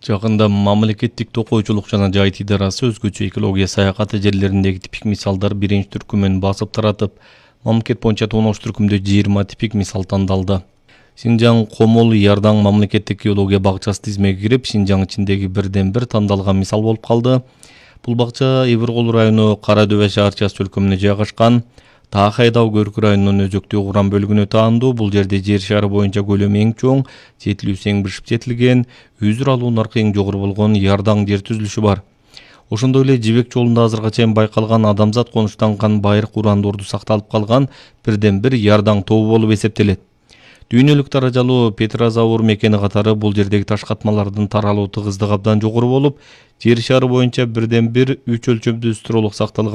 Жакында мамлекеттик токойчулук жана жайыт идарасы өзгөчө экология саякаты жерлериндеги типик мисалдар биринчи түркүмөн басып таратып, мамлекет боюнча 13 түркүмдө 20 типик мисал тандалды. Синжаң Комол Ярдаң мамлекеттик геология бакчасы тизмеге кирип, Синжаң ичиндеги бирден бир тандалган мисал болуп калды. Бул бакча Ибиркул району Кара Дөбө шаарчасы өлкөмүнө жайгашкан. Таахай Дау Көркү районунун өзөктүү Курам бөлүгүнө таандуу. Бул жерде жер шары боюнча көлөмү эң чоң, жетилүүсү эң бышып жетилген, үзүр алуу наркы эң жогору болгон Ярдаң жер түзүлүшү бар. Ошондой эле Жибек жолунда азыркыга чейин байкалган адамзат конуштанган байыркы урандорду сакталып калган бирден бир Ярдаң тобу болуп эсептелет. Дүйнөлүк даражалуу Петрозавр мекени катары бул жердеги таш катмалардын таралуу тыгыздыгы абдан жогору болуп, жер шары боюнча бирден бир 3 өлчөмдүү стролок сакталган.